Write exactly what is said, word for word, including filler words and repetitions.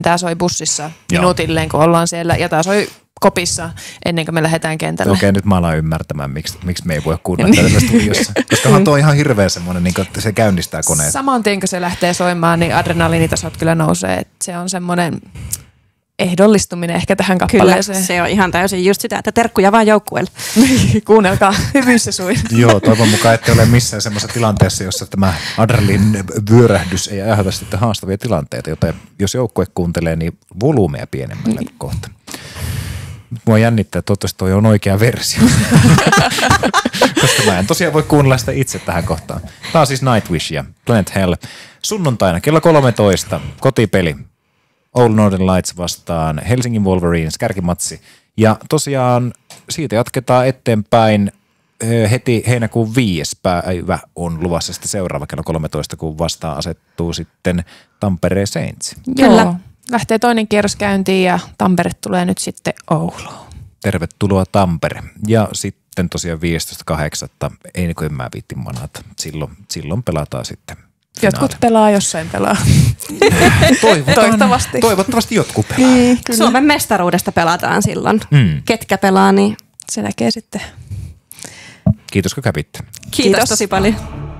Tää soi bussissa minuutilleen, kun ollaan siellä, ja tää soi kopissa ennen kuin me lähdetään kentälle. Okei, nyt mä alan ymmärtämään, miksi, miksi me ei voi kuunnella tällä studiossa. Koska tuo on ihan hirveä semmoinen, niin että se käynnistää koneen. Saman tien, kun se lähtee soimaan, niin adrenaliinitasot kyllä nousee. Että se on semmoinen ehdollistuminen ehkä tähän kappaleeseen. Kyllä, se on ihan täysin just sitä, että terkkuja vaan joukkueelle. Kuunnelkaa, hyvissä suin. Joo, toivon mukaan ette ole missään semmoisessa tilanteessa, jossa tämä adrenaliinin vyörähdys ei aiheuta sitten haastavia tilanteita, joten jos joukkue kuuntelee, niin volyymea pienemmällä niin. kohta. Mua jännittää, että toivottavasti toi on oikea versio. Koska mä en tosiaan voi kuunnella sitä itse tähän kohtaan. Tää on siis Nightwish ja Planet Hell. Sunnuntaina kello kolmetoista kotipeli. Old Northern Lights vastaan Helsingin Wolverines kärkimatsi. Ja tosiaan siitä jatketaan eteenpäin. Heti heinäkuun viides päivä on luvassa sitten seuraava kello kolmetoista, kun vastaan asettuu sitten Tampereen Saints. Kyllä. Lähtee toinen kierros käyntiin ja Tampere tulee nyt sitten Ouluun. Tervetuloa Tampere. Ja sitten tosiaan viidestoista kahdeksatta ei niin kuin mä viittin manata. Silloin, silloin pelataan sitten finaali. Jotkut pelaa, jossain pelaa. Toivottavasti. Toivottavasti jotkut pelaa. Niin, Suomen mestaruudesta pelataan silloin. Mm. Ketkä pelaa, niin se näkee sitten. Kiitos kun kävitte. Kiitos, Kiitos tosi paljon.